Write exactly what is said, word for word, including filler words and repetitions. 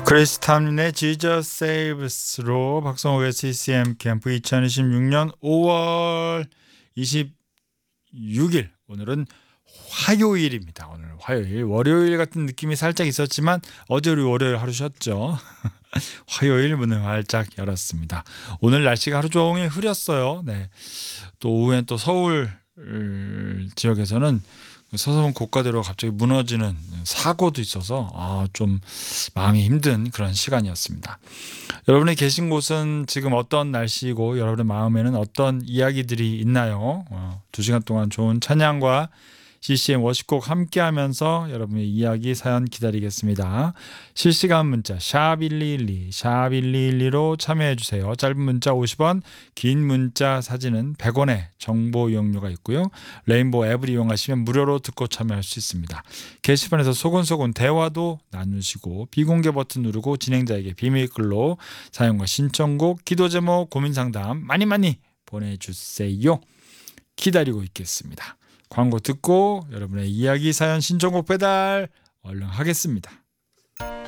크리스 탐린의 Jesus Saves로 박성욱의 씨씨엠 캠프 이천이십육 년 오월 이십육 일 오늘은 화요일입니다. 오늘 화요일, 월요일 같은 느낌이 살짝 있었지만 어제 우리 월요일 하루 쉬었죠. 화요일 문을 활짝 열었습니다. 오늘 날씨가 하루 종일 흐렸어요. 네. 또 오후엔 또 서울 지역에서는 서서운 고가대로 갑자기 무너지는 사고도 있어서 아, 좀 마음이 힘든 그런 시간이었습니다. 여러분이 계신 곳은 지금 어떤 날씨이고 여러분의 마음에는 어떤 이야기들이 있나요? 어, 두 시간 동안 좋은 찬양과 씨씨엠 워십곡 함께하면서 여러분의 이야기 사연 기다리겠습니다. 실시간 문자 샵 일이일이 샵 일이일이로 참여해주세요. 짧은 문자 오십 원, 긴 문자 사진은 백 원의 정보 이용료가 있고요. 레인보우 앱을 이용하시면 무료로 듣고 참여할 수 있습니다. 게시판에서 소곤소곤 대화도 나누시고 비공개 버튼 누르고 진행자에게 비밀글로 사용과 신청곡, 기도제목, 고민상담 많이 많이 보내주세요. 기다리고 있겠습니다. 광고 듣고 여러분의 이야기 사연 신청곡 배달 얼른 하겠습니다.